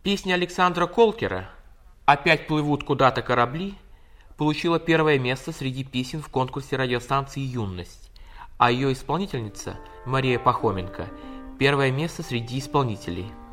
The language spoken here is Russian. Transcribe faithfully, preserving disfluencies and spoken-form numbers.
Песня Александра Колкера «Опять плывут куда-то корабли» получила первое место среди песен в конкурсе радиостанции «Юность», а ее исполнительница Мария Пахоменко – первое место среди исполнителей.